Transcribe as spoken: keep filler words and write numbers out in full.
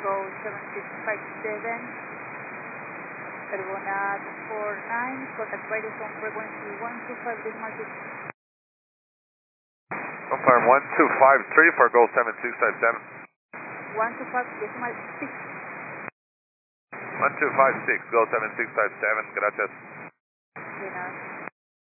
Go seven six five seven, Ergonaut four nine, contact radio from frequency one two five decimal six. Confirm one two five three for Go seven six five seven. one two five decimal six. one two five six, Go seven six five seven, gracias. De nada.